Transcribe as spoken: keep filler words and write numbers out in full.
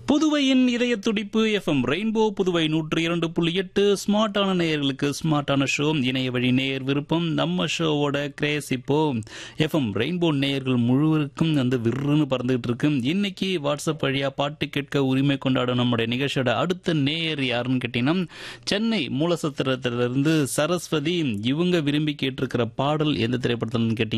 புதுவையின் இதய துடிப்பு எஃப்எம் ரெயின்போ புதுவை நூற்றி இரண்டு புள்ளி எட்டு ஸ்மார்ட்டான நேயர்களுக்கு ஸ்மார்ட்டான ஷோ இணைய வழி நேயர் விருப்பம். நம்ம ஷோவோட கிரேஸ் இப்போ எஃப்எம் ரெயின்போ நேயர்கள் முழுவருக்கும் வந்து விருன்னு பறந்துகிட்டு இருக்கு. இன்னைக்கு வாட்ஸ்அப் வழியா பாட்டு கேட்க உரிமை கொண்டாடும் நம்முடைய நிகழ்ச்சியோட அடுத்த நேயர் யாருன்னு கேட்டீங்கன்னா, சென்னை மூலசத்திரத்திலிருந்து சரஸ்வதி. இவங்க விரும்பி கேட்டிருக்கிற பாடல் எந்த திரைப்படத்துலன்னு கேட்டீங்கன்னா